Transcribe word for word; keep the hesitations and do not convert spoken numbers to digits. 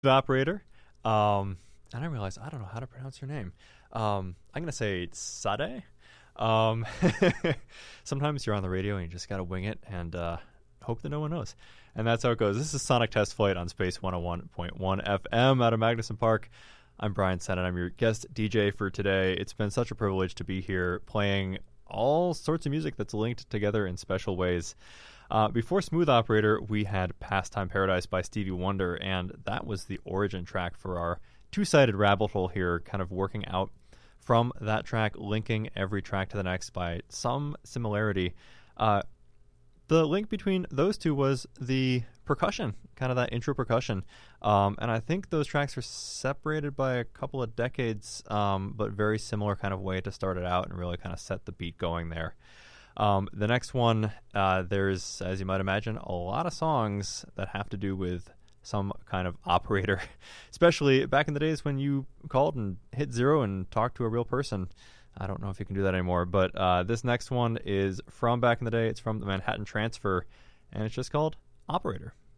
Operator. Um, and I realized I don't know how to pronounce your name. Um, I'm gonna say Sade. Um, sometimes you're on the radio and you just gotta wing it and uh, hope that no one knows. And that's how it goes. This is Sonic Test Flight on Space one oh one point one F M out of Magnuson Park. I'm Brian Sennett. I'm your guest D J for today. It's been such a privilege to be here playing all sorts of music that's linked together in special ways. Uh, before Smooth Operator, we had Pastime Paradise by Stevie Wonder, and that was the origin track for our two-sided rabbit hole here, kind of working out from that track, linking every track to the next by some similarity. Uh, the link between those two was the percussion, kind of that intro percussion. Um, and I think those tracks are separated by a couple of decades, um, but very similar kind of way to start it out and really kind of set the beat going there. Um, the next one, uh, there's, as you might imagine, a lot of songs that have to do with some kind of operator, especially back in the days when you called and hit zero and talked to a real person. I don't know if you can do that anymore, but uh, this next one is from back in the day. It's from the Manhattan Transfer, and it's just called Operator.